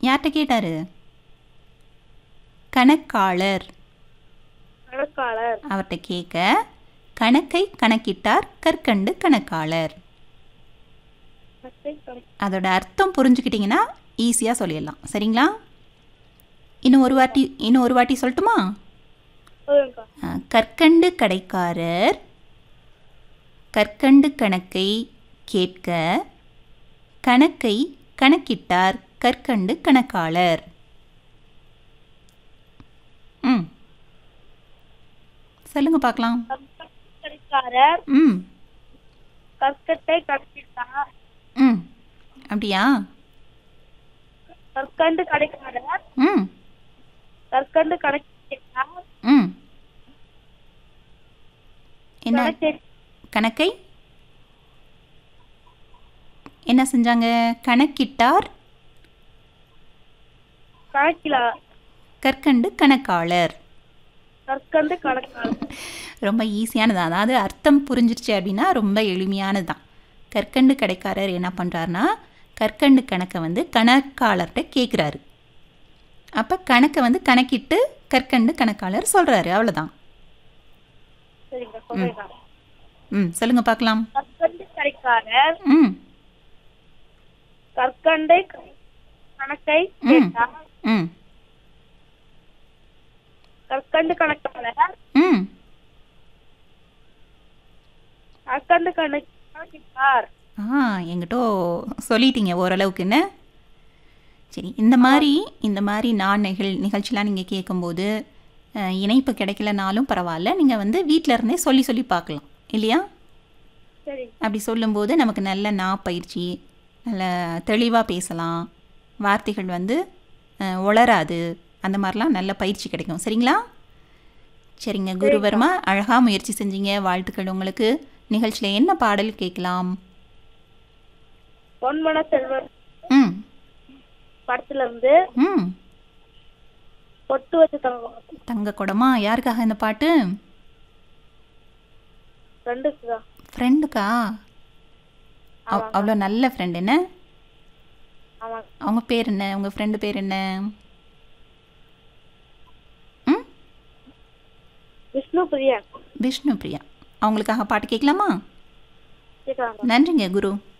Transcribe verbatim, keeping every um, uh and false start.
யார்கிட்ட கேட்டாரு? கணக்காளர். கணக்காளர். அவர்கிட்ட கேட்க கணக்கை கணக்கிட்டார் கற்கண்டு கணக்காளர். அதோட அர்த்தம் புரிஞ்சுக்கிட்டீங்கன்னா ஈஸியாக சொல்லிடலாம். சரிங்களா? இன்னும் ஒரு வாட்டி இன்னும் ஒரு வாட்டி சொல்லட்டுமா? கற்கண்டு கடைக்காரர் கற்கண்டு கணக்கை கேட்க கணக்கை கணக்கிட்டார் கற்கண்டு கணக்காளர். ம் சொல்லுங்க பார்க்கலாம். கடைக்காரர் ம் கற்கட்டை கணக்கிட்டார். ம் அப்படியா? கற்கண்டு கடைக்காரர் ம் கற்கண்டு கணக்கிட்டார். ம் என்ன கணக்கை- கணக்கை என்ன செஞ்சாங்க? கணக்கிட்டார் கணக்கிலா கற்கண்டு கணக்காளர். கற்கண்டு கணக்காளர். ரொம்ப ஈஸியானது. அதாவது அர்த்தம் புரிஞ்சிருச்சு அப்படின்னா ரொம்ப எளிமையானது தான். கற்கண்டு கடைக்காரர் என்ன பண்ணுறாருனா கற்கண்டு கணக்கை வந்து கணக்காளர்கிட்ட கேட்குறாரு. அப்போ கணக்கை வந்து கணக்கிட்டு கற்கண்டு கணக்காளர் சொல்கிறாரு. அவ்வளோதான். சரிங்க, சொல்றேன். ம் சொல்லுங்க பார்க்கலாம். கற்கண்டு கடைக்காரர் ம் கற்கண்டை கணக்கை ம் கேட்டார். ம் கற்கண்டு கணக்காளர் ம் கற்கண்டு கணக்கு கணக்கிட்டார். ஆ எங்கிட்ட சொல்லிட்டீங்க ஓரளவுக்கு. என்ன சரி, இந்த மாதிரி இந்த மாதிரி நான் நிகழ் நிகழ்ச்சிலாம் நீங்கள் கேட்கும்போது அஹ், இணைப்பு கிடைக்கலனாலும் பரவாயில்ல, நீங்கள் வந்து வீட்டில் இருந்தே சொல்லி சொல்லி பார்க்கலாம் இல்லையா? சரி, அப்படி சொல்லும்போது நமக்கு நல்ல நா பயிற்சி, நல்ல தெளிவாக பேசலாம், வார்த்தைகள் வந்து அஹ், உளராது, அந்த மாதிரிலாம் நல்ல பயிற்சி கிடைக்கும். சரிங்களா? சரிங்க குருவர்மா, அழகாக முயற்சி செஞ்சீங்க. வாழ்த்துக்கள் உங்களுக்கு. நிகழ்ச்சியில் என்ன பாடல் கேட்கலாம்? பொன்மன செல்வன் ம் படத்துல இருந்து ம் பொட்டு வச்சு தங்கம் தங்க குடமா? யாருக்காக இந்த பாட்டு? ரெண்டுக்கு தான். ஃப்ரெண்டுக்கா? அவ் அவ்வளோ நல்ல ஃப்ரெண்ட் என்ன? ஆமாங்க. அவங்க பேர் என்ன? உங்கள் ஃப்ரெண்டு பேர் என்ன? ம் விஷ்ணு பிரியா விஷ்ணு பிரியா. அவங்களுக்காக பாட்டு கேட்கலாமா? கேட்கலாங்க. நன்றிங்க குரு.